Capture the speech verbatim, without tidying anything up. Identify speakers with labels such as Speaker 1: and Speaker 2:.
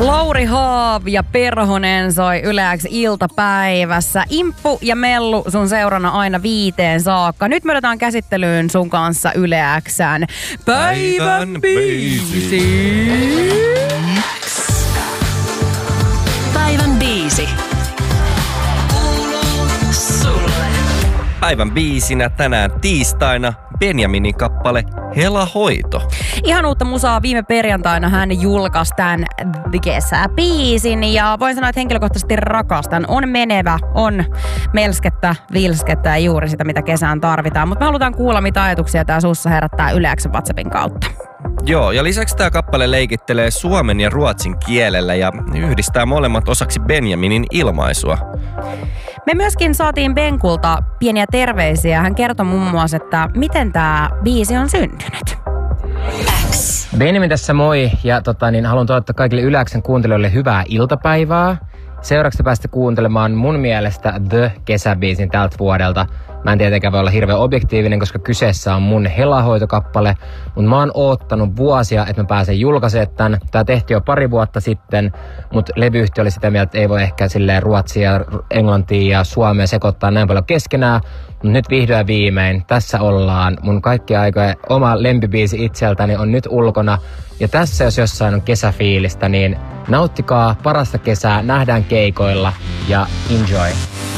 Speaker 1: Lauri Haav ja Perhonen soi Yle X iltapäivässä. Imppu ja Mellu sun seurana aina viiteen saakka. Nyt me otetaan käsittelyyn sun kanssa Yle X:n Päivän biisi.
Speaker 2: Päivän biisi.
Speaker 3: Päivän biisinä tänään tiistaina Benjaminin kappale Hela hoito.
Speaker 1: Ihan uutta musaa. Viime perjantaina hän julkaisi tämän kesäbiisin ja voin sanoa, että henkilökohtaisesti rakastan. On menevä, on melskettä, vilskettä ja juuri sitä, mitä kesään tarvitaan. Mutta me halutaan kuulla, mitä ajatuksia tää sussa herättää Yle X:n WhatsAppin kautta.
Speaker 3: Joo, ja lisäksi tämä kappale leikittelee suomen ja ruotsin kielellä ja yhdistää molemmat osaksi Benjaminin ilmaisua.
Speaker 1: Me myöskin saatiin Benkulta pieniä terveisiä. Hän kertoi muun muassa, että miten tämä biisi on syntynyt.
Speaker 2: X.
Speaker 4: Benjamin tässä moi, ja tota, niin haluan toivottaa kaikille Yle X:n kuuntelijoille hyvää iltapäivää. Seuraavaksi päästä kuuntelemaan mun mielestä The-kesäbiisin tältä vuodelta. Mä en tietenkään voi olla hirveän objektiivinen, koska kyseessä on mun helahoitokappale, mutta mä oon oottanut vuosia, että mä pääsen julkaisemaan tän. Tää tehtiin jo pari vuotta sitten, mutta levyyhtiö oli sitä mieltä, että ei voi ehkä silleen ruotsia, englantia ja suomea sekoittaa näin paljon keskenään. Mutta nyt vihdoin ja viimein, tässä ollaan. Mun kaikki aikojen oma lempibiisi itseltäni on nyt ulkona. Ja tässä jos jossain on kesäfiilistä, niin nauttikaa parasta kesää, nähdään keikoilla ja enjoy.